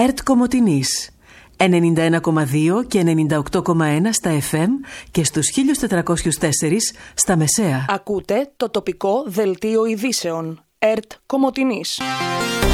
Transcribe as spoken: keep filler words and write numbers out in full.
ΕΡΤ Κομοτηνής ενενήντα ένα κόμμα δύο και ενενήντα οκτώ κόμμα ένα στα εφ εμ και στους χίλια τετρακόσια τέσσερα στα μεσαία. Ακούτε το τοπικό δελτίο ειδήσεων. ΕΡΤ Κομοτηνής.